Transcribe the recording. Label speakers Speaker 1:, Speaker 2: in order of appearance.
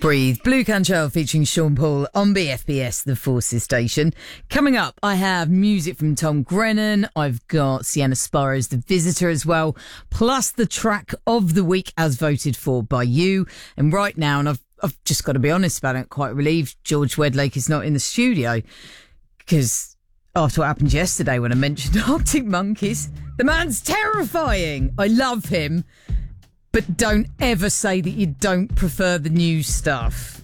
Speaker 1: Breathe, Blue Can Trail featuring Sean Paul on BFBS, the Forces station. Coming up, I have music from Tom Grennan. I've got Sienna Sparrow's The Visitor as well, plus the track of the week as voted for by you. And right now, and I've just got to be honest about it, quite relieved George Wedlake is not in the studio, because after what happened yesterday when I mentioned Arctic Monkeys, the man's terrifying. I love him. But don't ever say that you don't prefer the new stuff.